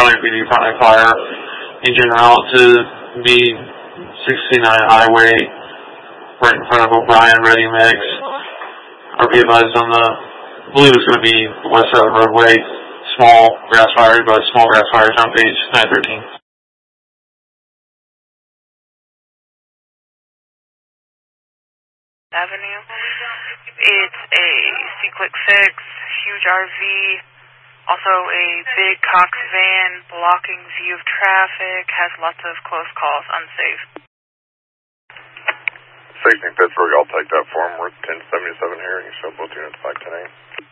Frontenac PD, Frontenac Fire, engine route to B69 highway, right in front of O'Brien Ready Mix. Are be advised on the, I believe it's going to be the west side of the roadway, small grass fires, but small grass fires on page 913. Avenue. It's a C-Click 6, huge RV, also a big Cox van, blocking view of traffic, has lots of close calls, unsafe. 16 Pittsburgh, I'll take that form. We're 1077 here. You show both units 510A.